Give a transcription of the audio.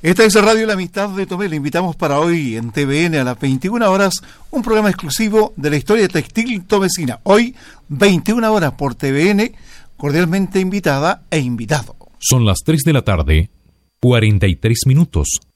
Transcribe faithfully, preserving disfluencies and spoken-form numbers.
Esta es Radio La Amistad de Tomé. Le invitamos para hoy en T V N a las veintiuna horas un programa exclusivo de la historia textil tomecina. Hoy, veintiuna horas por T V N, cordialmente invitada e invitado. Son las tres de la tarde, cuarenta y tres minutos.